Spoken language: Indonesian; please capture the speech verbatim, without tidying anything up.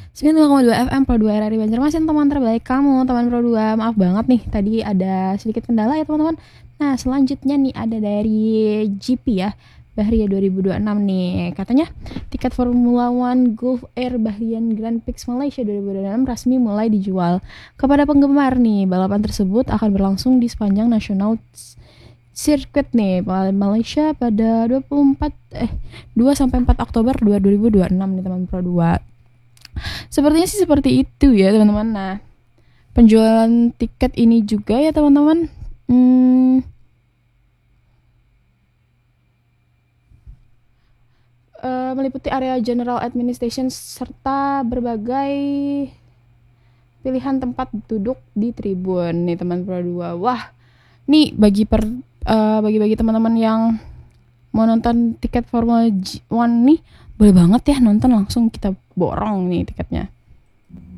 sembilan puluh lima koma dua F M Pro dua R R I Banjarmasin, teman terbaik kamu, teman Pro dua. Maaf banget nih, tadi ada sedikit kendala ya teman-teman. Nah, selanjutnya nih ada dari G P ya, Bahria dua ribu dua puluh enam nih. Katanya tiket Formula One Gulf Air Bahrain Grand Prix Malaysia dua ribu dua puluh enam resmi mulai dijual kepada penggemar nih. Balapan tersebut akan berlangsung di sepanjang National Circuit nih Malaysia pada dua puluh empat eh dua sampai empat Oktober dua ribu dua puluh enam nih teman Pro dua. Sepertinya sih seperti itu ya teman-teman. Nah, penjualan tiket ini juga ya teman-teman hmm, uh, meliputi area General Administration serta berbagai pilihan tempat duduk di tribun nih teman Pro dua. Wah, nih bagi per uh, bagi-bagi teman-teman yang mau nonton tiket Formula One nih, boleh banget ya nonton langsung, kita borong nih tiketnya.